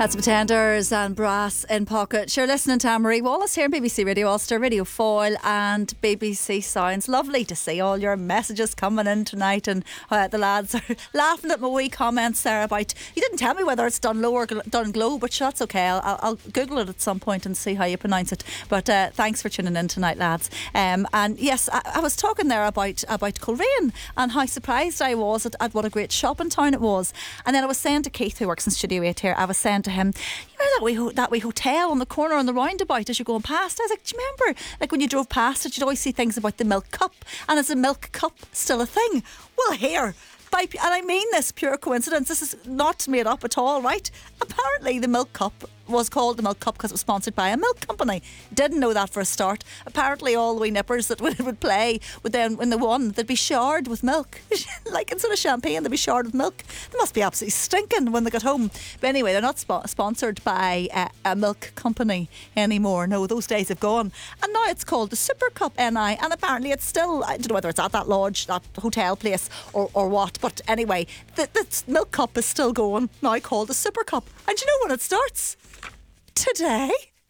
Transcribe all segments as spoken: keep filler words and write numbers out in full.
That's Pretenders and Brass in Pocket. Sure, listening to Anne-Marie Wallace here on B B C Radio Ulster, Radio Foil and B B C Sounds. Lovely to see all your messages coming in tonight, and uh, the lads are laughing at my wee comments there about, you didn't tell me whether it's done low or done glow, but sure, that's okay. I'll, I'll Google it at some point and see how you pronounce it. But uh, thanks for tuning in tonight, lads. Um, and yes, I, I was talking there about, about Coleraine and how surprised I was at, at what a great shopping town it was. And then I was saying to Keith, who works in Studio eight here, I was saying to him, you know that wee, ho- that wee hotel on the corner on the roundabout as you're going past? I was like, do you remember, like when you drove past it, you'd always see things about the milk cup, and is a milk cup still a thing? Well, here, by, and I mean this pure coincidence, this is not made up at all, right? Apparently the milk cup was called the milk cup because it was sponsored by a milk company. Didn't know that for a start. Apparently all the wee nippers that would, would play would then, when they won, they'd be showered with milk. Like instead of champagne, they'd be showered with milk. They must be absolutely stinking when they got home. But anyway, they're not spo- sponsored by uh, a milk company anymore. No, those days have gone. And now it's called the Super Cup N I, and apparently it's still, I don't know whether it's at that lodge, that hotel place or, or what, but anyway, the, the milk cup is still going, now called the Super Cup. And do you know when it starts? Today.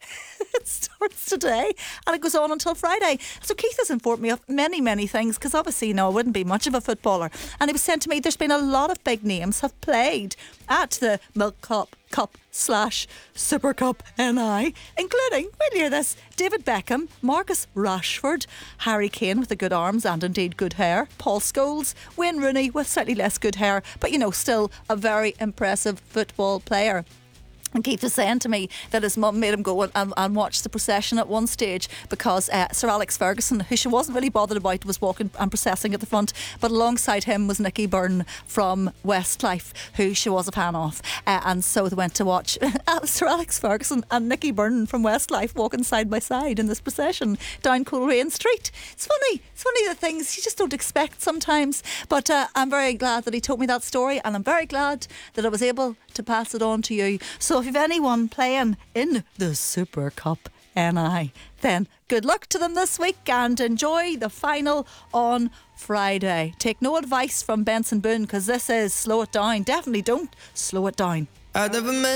It starts today and it goes on until Friday. So Keith has informed me of many, many things, because obviously, you know, I wouldn't be much of a footballer. And he was saying to me there's been a lot of big names have played at the Milk Cup Cup slash Super Cup N I, including, will you hear this, David Beckham, Marcus Rashford, Harry Kane with the good arms and indeed good hair, Paul Scholes, Wayne Rooney with slightly less good hair, but you know, still a very impressive football player. And Keith was saying to me that his mum made him go and, and watch the procession at one stage because uh, Sir Alex Ferguson, who she wasn't really bothered about, was walking and processing at the front, but alongside him was Nicky Byrne from Westlife, who she was a fan of, uh, and so they went to watch Sir Alex Ferguson and Nicky Byrne from Westlife walking side by side in this procession down Coleraine Street. It's funny, it's funny the things you just don't expect sometimes, but uh, I'm very glad that he told me that story, and I'm very glad that I was able to pass it on to you. So if you've anyone playing in the Super Cup N I, then good luck to them this week and enjoy the final on Friday. Take no advice from Benson Boone, because this is slow it down. Definitely don't slow it down. I never met